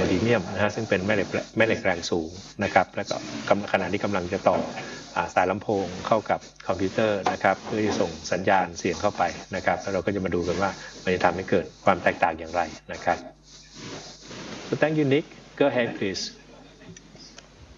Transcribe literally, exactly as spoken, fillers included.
ดีเมียมนะฮะซึ่งเป็นแม่เหล็กแม่เหล็กแรงสูงนะครับแล้วก็ขณะที่กำลังจะต่อสายลำโพงเข้ากับคอมพิวเตอร์นะครับเพื่อที่ส่งสัญญาณเสียงเข้าไปนะครับแล้วเราก็จะมาดูกันว่ามันจะทำให้เกิดความแตกต่างอย่างไรนะครับ so thank you Nick go ahead please